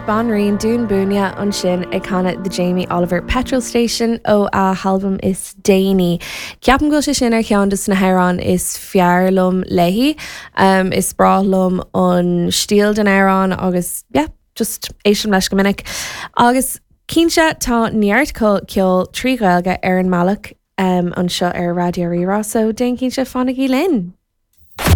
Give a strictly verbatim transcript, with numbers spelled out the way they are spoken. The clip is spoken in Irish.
banrín dún búne an sin ag chana the Jamie Oliver petrol station ó a halbum is déine. Ceapan go sé sin ar cheandas na Harán is fearlumm leihí, um, is brálum an stíl den Harán agus, yeah, just éisiom leis go minic. Agus cínse tá neart ceol trí gailge ar an malach um, an seo ar Radio Rirá, so den cínse fánaí linn.